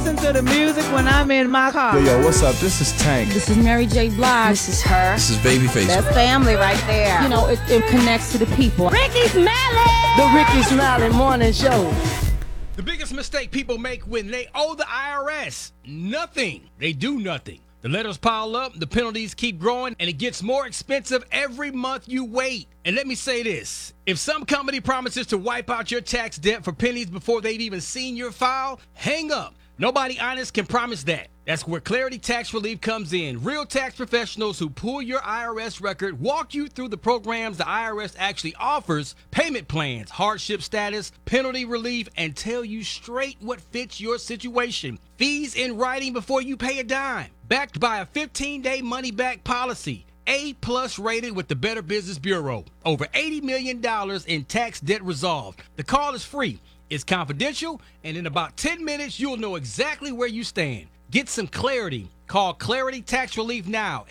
listen to the music when I'm in my car. Yo, what's up? This is Tank. This is Mary J. Blige. This is her. This is Babyface. That's family right there. You know, it connects to the people. Ricky Smiley. The Ricky Smiley Morning Show. The biggest mistake people make when they owe the IRS, nothing. They do nothing. The letters pile up, the penalties keep growing, and it gets more expensive every month you wait. And let me say this, if some company promises to wipe out your tax debt for pennies before they've even seen your file, hang up. Nobody honest can promise that. That's where Clarity Tax Relief comes in. Real tax professionals who pull your IRS record, walk you through the programs the IRS actually offers, payment plans, hardship status, penalty relief, and tell you straight what fits your situation. Fees in writing before you pay a dime. Backed by a 15-day money-back policy. A+ rated with the Better Business Bureau. Over $80 million in tax debt resolved. The call is free. It's confidential, and in about 10 minutes, you'll know exactly where you stand. Get some clarity. Call Clarity Tax Relief now.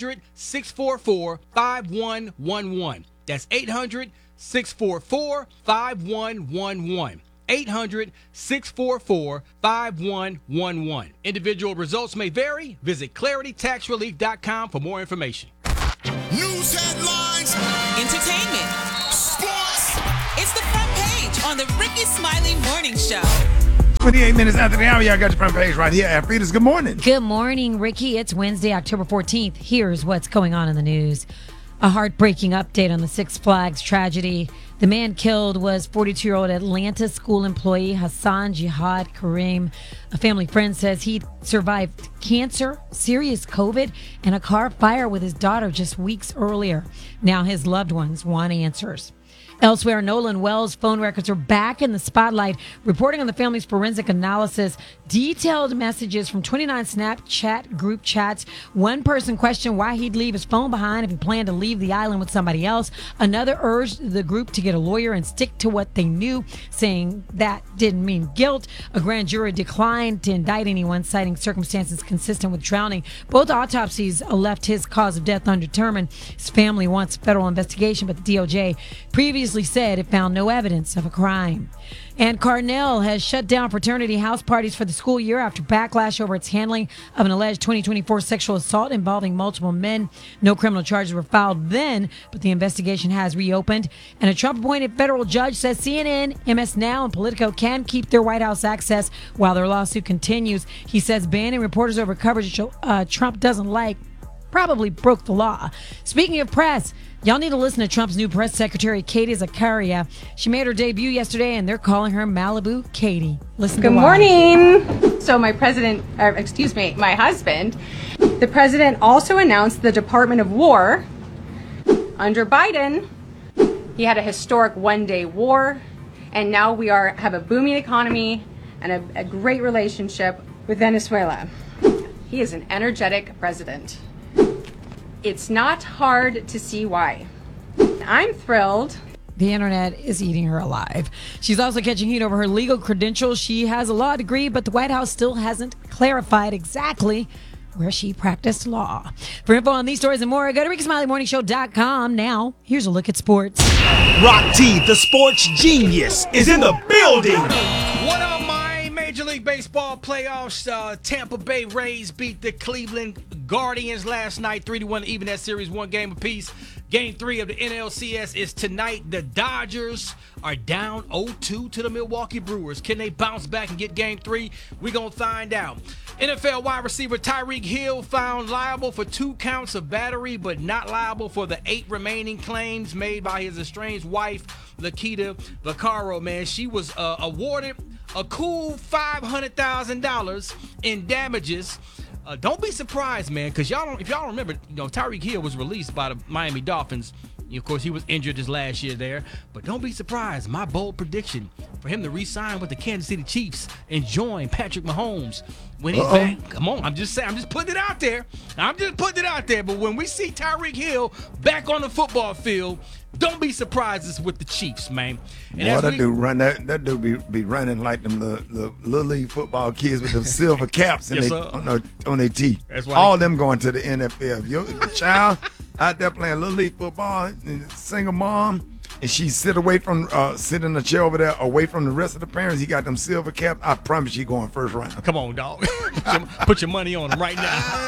800-644-5111. That's 800-644-5111. 800-644-5111. Individual results may vary. Visit claritytaxrelief.com for more information. News headlines. Entertainment. Sports. It's the front page on the Ricky Smiley Morning Show. 28 minutes after the hour, y'all got your front page right here at Frida's. Good morning. Good morning, Ricky. It's Wednesday, October 14th. Here's what's going on in the news. A heartbreaking update on the Six Flags tragedy. The man killed was 42-year-old Atlanta school employee Hassan Jihad Kareem. A family friend says he survived cancer, serious COVID, and a car fire with his daughter just weeks earlier. Now his loved ones want answers. Elsewhere, Nolan Wells' phone records are back in the spotlight, reporting on the family's forensic analysis. Detailed messages from 29 Snapchat group chats. One person questioned why he'd leave his phone behind if he planned to leave the island with somebody else. Another urged the group to get a lawyer and stick to what they knew, saying that didn't mean guilt. A grand jury declined to indict anyone, citing circumstances consistent with drowning. Both autopsies left his cause of death undetermined. His family wants a federal investigation, but the DOJ previously said it found no evidence of a crime. And Cornell has shut down fraternity house parties for the school year after backlash over its handling of an alleged 2024 sexual assault involving multiple men. No criminal charges were filed then, but the investigation has reopened. And a Trump-appointed federal judge says CNN, MS Now, and Politico can keep their White House access while their lawsuit continues. He says banning reporters over coverage Trump doesn't like probably broke the law. Speaking of press, y'all need to listen to Trump's new press secretary, Katie Zakaria. She made her debut yesterday, and they're calling her Malibu Katie. Listen. Good morning. So my husband, the president also announced the Department of War. Under Biden, he had a historic one-day war, and now we have a booming economy and a great relationship with Venezuela. He is an energetic president. It's not hard to see why. I'm thrilled. The internet is eating her alive. She's also catching heat over her legal credentials. She has a law degree, but the White House still hasn't clarified exactly where she practiced law. For info on these stories and more, go to RickySmileyMorningShow.com. Now, here's a look at sports. Rock T, the sports genius, is in the building. What up, Major League Baseball playoffs. Tampa Bay Rays beat the Cleveland Guardians last night 3-1 to even that series, one game apiece. Game 3 of the NLCS is tonight. The Dodgers are down 0-2 to the Milwaukee Brewers. Can they bounce back and get Game 3? We're going to find out. NFL wide receiver Tyreek Hill found liable for 2 counts of battery, but not liable for the 8 remaining claims made by his estranged wife, Lakita Vaccaro. Man, she was awarded a cool $500,000 in damages. Don't be surprised, man, because if y'all don't remember, Tyreek Hill was released by the Miami Dolphins. Of course, he was injured this last year there, but don't be surprised. My bold prediction for him to re-sign with the Kansas City Chiefs and join Patrick Mahomes when he's back. Come on, I'm just saying, I'm just putting it out there. But when we see Tyreek Hill back on the football field, don't be surprised it's with the Chiefs, man. And that dude be running like them the little league football kids with them silver caps and on their teeth. That's why all them going to the NFL. Your child out there playing little league football, single mom, and she sit in the chair over there, away from the rest of the parents. He got them silver caps. I promise you going first round. Come on, dog. Put your money on him right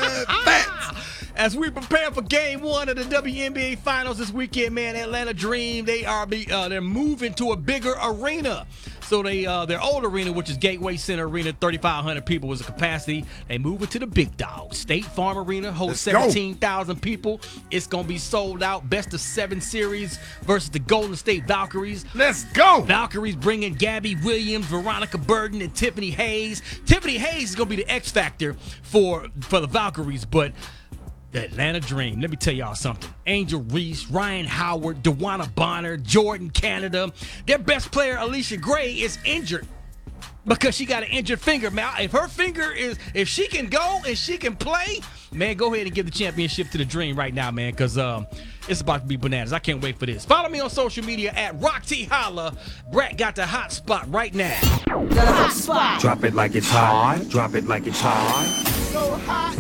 now. As we prepare for Game 1 of the WNBA Finals this weekend, man, Atlanta Dream, they're moving to a bigger arena. So their old arena, which is Gateway Center Arena, 3,500 people was the capacity. They move it to the big dog. State Farm Arena holds 17,000 people. It's going to be sold out. Best of 7 series versus the Golden State Valkyries. Let's go. Valkyries bringing Gabby Williams, Veronica Burton, and Tiffany Hayes. Tiffany Hayes is going to be the X factor for the Valkyries, but the Atlanta Dream, let me tell y'all something. Angel Reese, Ryan Howard, DeWanna Bonner, Jordan Canada. Their best player, Alicia Gray, is injured because she got an injured finger. Man, if she can go and she can play, man, go ahead and give the championship to the Dream right now, man, because it's about to be bananas. I can't wait for this. Follow me on social media at Rock T Holla. Brett got the hot spot right now. The hot spot. Drop it like it's hot. Drop it like it's hot. So hot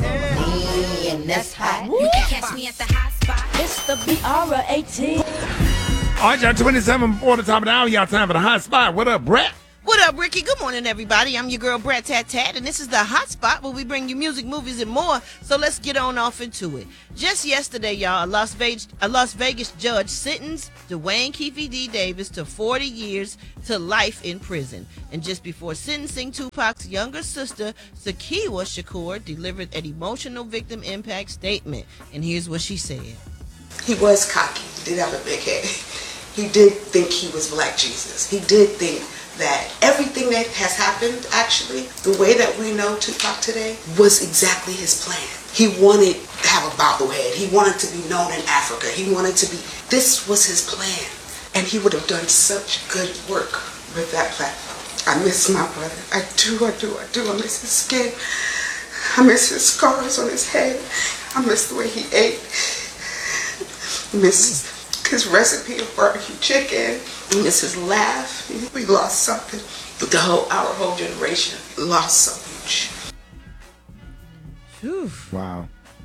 And that's hot. You can catch me at the hot spot. It's the BR18. All right, y'all, 27 before the top of the hour. Y'all time for the hot spot. What up, Brett? What up, Ricky? Good morning, everybody. I'm your girl, Brat Tat Tat, and this is the Hot Spot where we bring you music, movies, and more. So let's get on off into it. Just yesterday, y'all, a Las Vegas judge sentenced Dwayne Keefe D. Davis to 40 years to life in prison. And just before sentencing, Tupac's younger sister, Sakiwa Shakur, delivered an emotional victim impact statement. And here's what she said. He was cocky. He did have a big head. He did think he was Black Jesus. He did think that everything that has happened, actually, the way that we know Tupac today, was exactly his plan. He wanted to have a bobblehead. He wanted to be known in Africa. This was his plan. And he would have done such good work with that platform. I miss my brother. I do. I miss his skin. I miss his scars on his head. I miss the way he ate. I miss his recipe of barbecue chicken. I miss his laugh. We lost something. Our whole generation lost so much. Whew. Wow.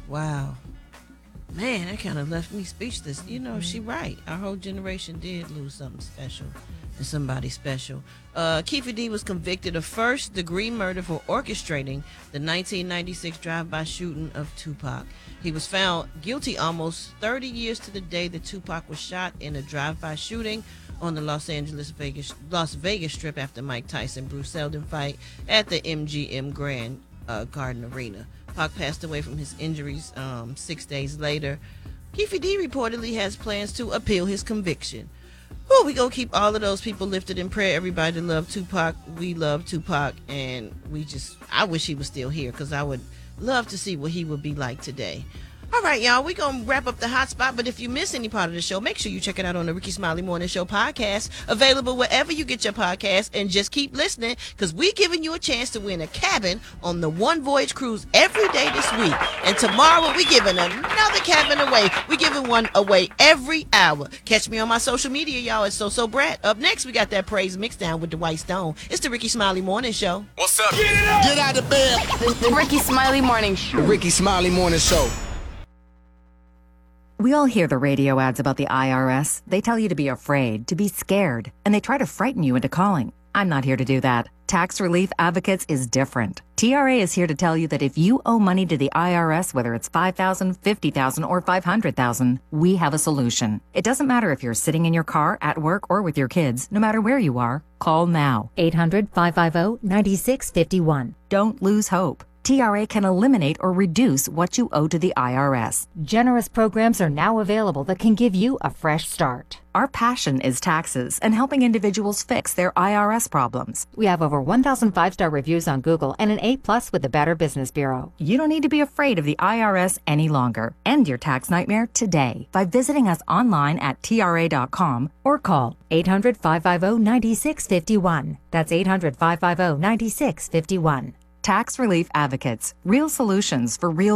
Man, that kind of left me speechless. You know, she right. Our whole generation did lose something special and somebody special. Keefe D was convicted of first-degree murder for orchestrating the 1996 drive-by shooting of Tupac. He was found guilty almost 30 years to the day that Tupac was shot in a drive-by shooting on the Las Vegas Strip after Mike Tyson-Bruce Seldon fight at the MGM Grand Garden Arena. Pac passed away from his injuries 6 days later. Keefe D reportedly has plans to appeal his conviction. Oh, we gonna keep all of those people lifted in prayer. Everybody that love Tupac, we love Tupac, and I wish he was still here because I would love to see what he would be like today. All right, y'all, we're going to wrap up the hot spot, but if you miss any part of the show, make sure you check it out on the Ricky Smiley Morning Show podcast, available wherever you get your podcast, and just keep listening because we're giving you a chance to win a cabin on the One Voyage Cruise every day this week. And tomorrow, we're giving another cabin away. We're giving one away every hour. Catch me on my social media, y'all. It's So Brat. Up next, we got that praise mix down with the White Stone. It's the Ricky Smiley Morning Show. What's up? Get out of bed. The Ricky Smiley Morning Show. Ricky Smiley Morning Show. We all hear the radio ads about the IRS. They tell you to be afraid, to be scared, and they try to frighten you into calling. I'm not here to do that. Tax Relief Advocates is different. TRA is here to tell you that if you owe money to the IRS, whether it's $5,000, $50,000, or $500,000, we have a solution. It doesn't matter if you're sitting in your car, at work, or with your kids. No matter where you are, call now. 800-550-9651. Don't lose hope. TRA can eliminate or reduce what you owe to the IRS. Generous programs are now available that can give you a fresh start. Our passion is taxes and helping individuals fix their IRS problems. We have over 1,000 5-star reviews on Google and an A+ with the Better Business Bureau. You don't need to be afraid of the IRS any longer. End your tax nightmare today by visiting us online at TRA.com or call 800-550-9651. That's 800-550-9651. Tax Relief Advocates. Real solutions for real